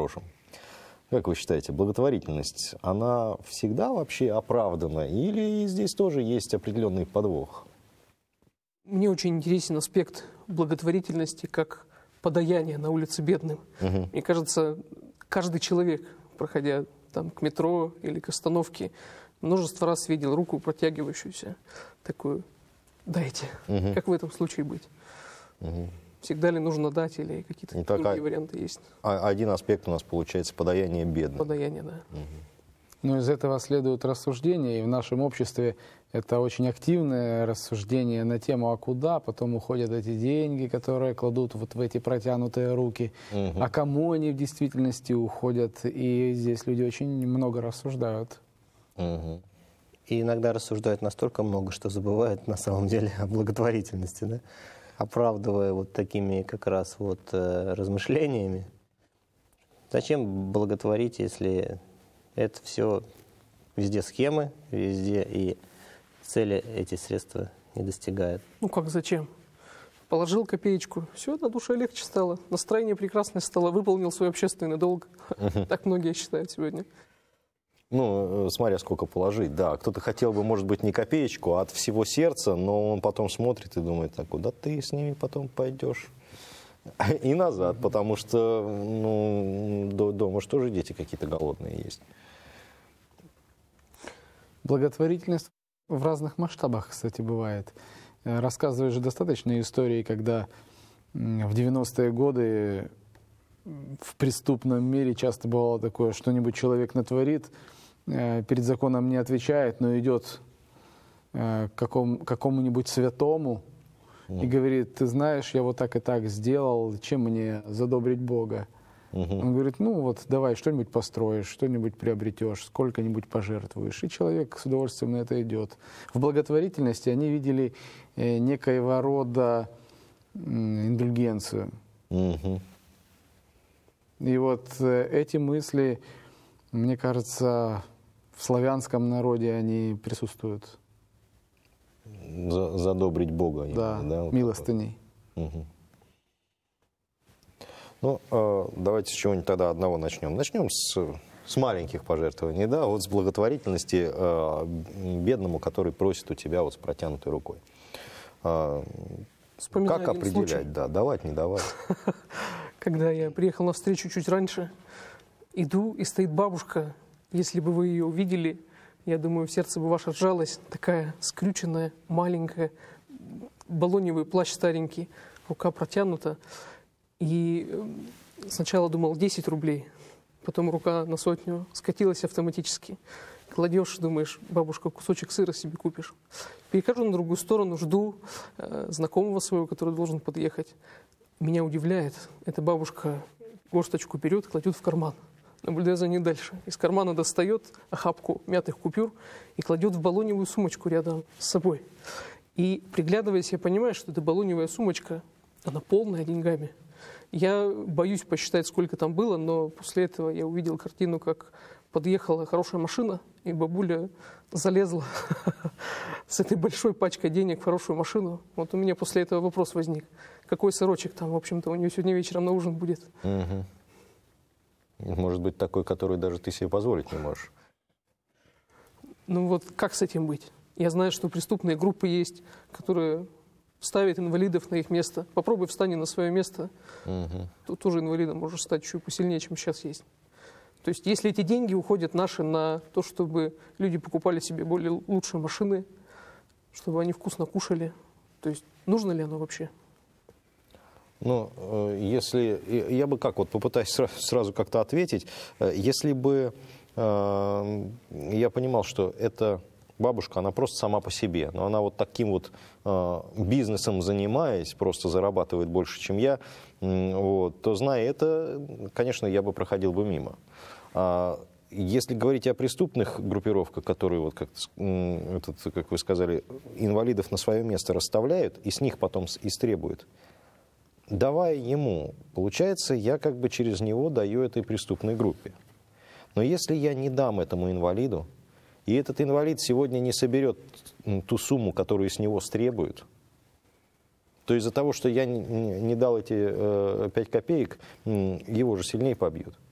хорошем. Как вы считаете, благотворительность, она всегда вообще оправдана или здесь тоже есть определенный подвох? Мне очень интересен аспект благотворительности как подаяние на улице бедным. Мне кажется, каждый человек, проходя там к метро или к остановке, множество раз видел руку протягивающуюся, такую «дайте». Как в этом случае быть? Всегда ли нужно дать или какие-то другие варианты есть? Один аспект у нас получается подаяние бедным. Подаяние, да. Но из этого следует рассуждение, и в нашем обществе это очень активное рассуждение на тему, а куда потом уходят эти деньги, которые кладут вот в эти протянутые руки, а кому они в действительности уходят, и здесь люди очень много рассуждают. И иногда рассуждают настолько много, что забывают на самом деле о благотворительности, да? Оправдывая вот такими как раз вот размышлениями. Зачем благотворить, если это все везде схемы, везде и цели эти средства не достигают? Ну как зачем? Положил копеечку, все, на душе легче стало, настроение прекрасное стало, выполнил свой общественный долг. Так многие считают сегодня. Ну, смотря сколько положить, да. Кто-то хотел бы, может быть, не копеечку, а от всего сердца, но он потом смотрит и думает, а куда ты с ними потом пойдешь? И назад, потому что, ну, дома же тоже дети какие-то голодные есть. Благотворительность в разных масштабах, кстати, бывает. Рассказываю же достаточно истории, когда в 90-е годы в преступном мире часто бывало такое, что-нибудь человек натворит, перед законом не отвечает, но идет к какому-нибудь святому и говорит, ты знаешь, я вот так и так сделал, чем мне задобрить Бога? Он говорит, ну вот давай что-нибудь построишь, что-нибудь приобретешь, сколько-нибудь пожертвуешь. И человек с удовольствием на это идет. В благотворительности они видели некоего рода индульгенцию. И вот эти мысли, мне кажется, в славянском народе они присутствуют. Задобрить Бога. Да, вот милостыней. Ну, давайте с чего-нибудь тогда одного начнем. Начнем с маленьких пожертвований, да, вот с благотворительности бедному, который просит у тебя вот с протянутой рукой. Вспоминаю как определять, случай. да, давать, не давать? Когда я приехал на встречу чуть раньше, иду, и стоит бабушка. Если бы вы ее увидели, я думаю, в сердце бы ваше сжалось. Такая скрюченная, маленькая, балоневый плащ старенький, рука протянута. И сначала думал 10 рублей, потом рука на 100 скатилась автоматически. Кладешь, думаешь, бабушка, кусочек сыра себе купишь. Перехожу на другую сторону, жду знакомого своего, который должен подъехать. Меня удивляет, эта бабушка горсточку берет, кладет в карман, наблюдая за ней дальше. Из кармана достает охапку мятых купюр и кладет в баллоневую сумочку рядом с собой. И приглядываясь, я понимаю, что эта баллоневая сумочка, она полная деньгами. Я боюсь посчитать, сколько там было, но после этого я увидел картину, как подъехала хорошая машина, и бабуля залезла с этой большой пачкой денег в хорошую машину. Вот у меня после этого вопрос возник. Какой сырочек там, в общем-то, у нее сегодня вечером на ужин будет? Может быть, такой, который даже ты себе позволить не можешь. Ну вот как с этим быть? Я знаю, что преступные группы есть, которые ставят инвалидов на их место. Попробуй встань на свое место. Тут тоже инвалидом можешь стать еще посильнее, чем сейчас есть. То есть если эти деньги уходят наши на то, чтобы люди покупали себе более лучшие машины, чтобы они вкусно кушали, то есть нужно ли оно вообще? Ну, если... Я бы как, вот попытаюсь сразу как-то ответить. Если бы я понимал, что эта бабушка, она просто сама по себе, но она вот таким вот бизнесом занимаясь, просто зарабатывает больше, чем я, вот, то, зная это, конечно, я бы проходил бы мимо. Если говорить о преступных группировках, которые, вот как вы сказали, инвалидов на свое место расставляют и с них потом истребуют, давая ему, получается, я как бы через него даю этой преступной группе. Но если я не дам этому инвалиду, и этот инвалид сегодня не соберет ту сумму, которую с него стребуют, то из-за того, что я не дал эти 5 копеек, его же сильнее побьют.